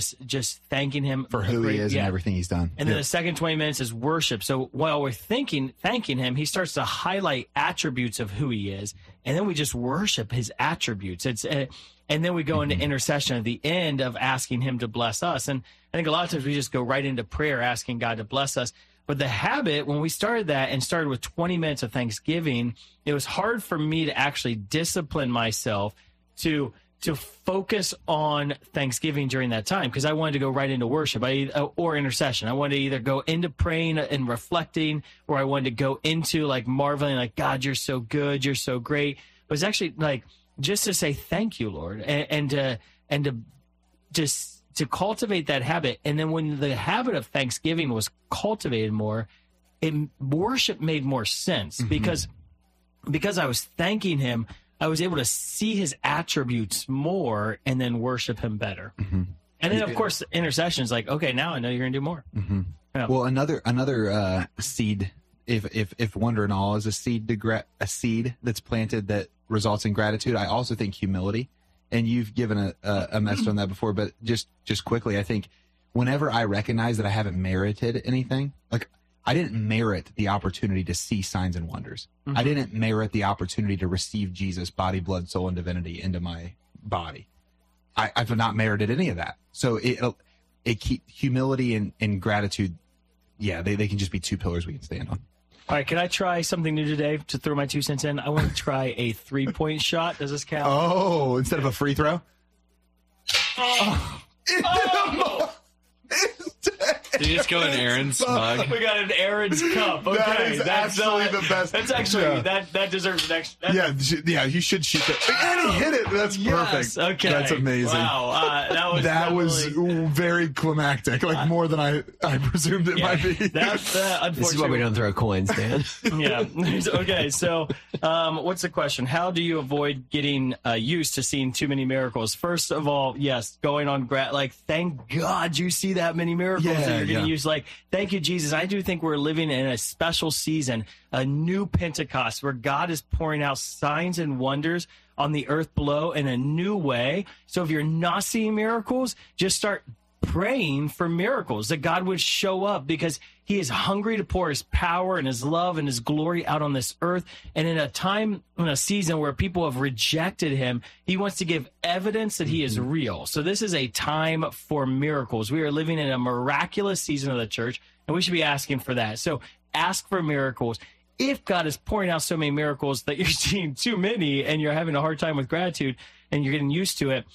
just thanking him for who he is and everything he's done. And then the second 20 minutes is worship. So while we're thanking him, he starts to highlight attributes of who he is, and then we just worship his attributes. And then we go into intercession at the end of asking him to bless us. And I think a lot of times we just go right into prayer, asking God to bless us. But the habit, when we started that and started with 20 minutes of Thanksgiving, it was hard for me to actually discipline myself to focus on Thanksgiving during that time, because I wanted to go right into worship or intercession. I wanted to either go into praying and reflecting, or I wanted to go into like marveling, like, God, you're so good, you're so great. It was actually like just to say thank you, Lord, and to cultivate that habit. And then when the habit of Thanksgiving was cultivated more, worship made more sense because I was thanking him. I was able to see his attributes more and then worship him better. And then, of course, intercession is like, okay, now I know you're going to do more. Yeah. Well, another seed, if wonder and awe is a seed that's planted that results in gratitude, I also think humility. And you've given a message on that before, but just quickly, I think whenever I recognize that I haven't merited anything, like I didn't merit the opportunity to see signs and wonders. I didn't merit the opportunity to receive Jesus, body, blood, soul, and divinity into my body. I've not merited any of that. So it keep humility and gratitude. Yeah, they can just be two pillars we can stand on. All right, can I try something new today to throw my 2 cents in? I want to try a 3-point shot. Does this count? Oh, instead of a free throw? Did you just go in Aaron's mug? We got an Aaron's cup. Okay, that is actually the best. That's actually that deserves an extra. Yeah, you should shoot that. And he hit it. That's perfect. Okay, that's amazing. Wow, that was very climactic, like more than I presumed it might be. That's unfortunately. This is why we don't throw coins, Dan. Yeah. Okay. So, what's the question? How do you avoid getting used to seeing too many miracles? First of all, yes, going on thank God you see that many miracles that you're going to use. Like, thank you, Jesus. I do think we're living in a special season, a new Pentecost, where God is pouring out signs and wonders on the earth below in a new way. So if you're not seeing miracles, just start praying for miracles, that God would show up, because he is hungry to pour his power and his love and his glory out on this earth. And in a time, in a season where people have rejected him, he wants to give evidence that he is real. So this is a time for miracles. We are living in a miraculous season of the church, and we should be asking for that. So ask for miracles. If God is pouring out so many miracles that you're seeing too many and you're having a hard time with gratitude and you're getting used to it,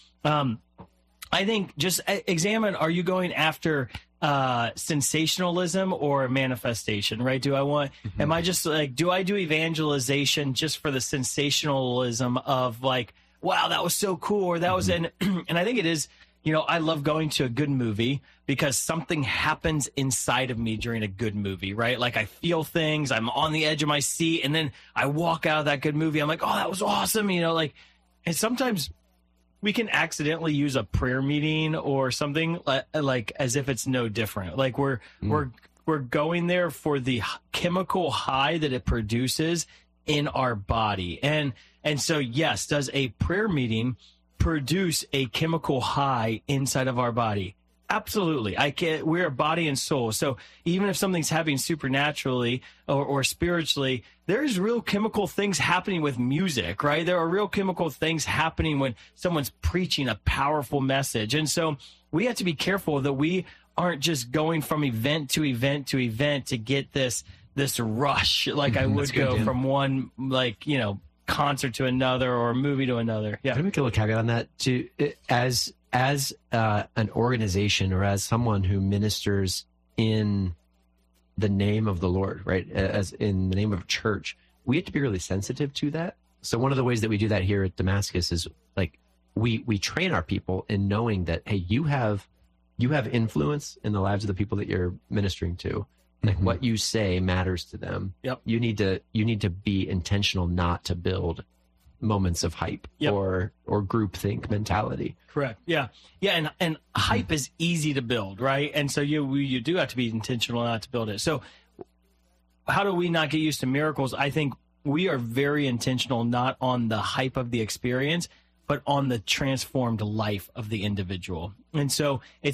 I think just examine, are you going after sensationalism or manifestation, right? Am I just like, do I do evangelization just for the sensationalism of like, wow, that was so cool, or that was, and I think it is, I love going to a good movie because something happens inside of me during a good movie, right? Like I feel things, I'm on the edge of my seat, and then I walk out of that good movie, I'm like, oh, that was awesome, and sometimes we can accidentally use a prayer meeting or something like as if it's no different. Like we're going there for the chemical high that it produces in our body. And so, yes, does a prayer meeting produce a chemical high inside of our body? Absolutely. We're body and soul. So even if something's happening supernaturally or spiritually, there's real chemical things happening with music, right? There are real chemical things happening when someone's preaching a powerful message. And so we have to be careful that we aren't just going from event to event to event to get this rush, like I would go from one, concert to another or movie to another. Yeah. Can I make a little caveat on that too? As an organization or as someone who ministers in the name of the Lord, right? As in the name of church, we have to be really sensitive to that. So one of the ways that we do that here at Damascus is like we train our people in knowing that, hey, you have influence in the lives of the people that you're ministering to. Like what you say matters to them. Yep. You need to be intentional not to build moments of hype or groupthink mentality. Correct. Yeah. Yeah. And hype is easy to build, right? And so you do have to be intentional not to build it. So how do we not get used to miracles? I think we are very intentional, not on the hype of the experience, but on the transformed life of the individual. And so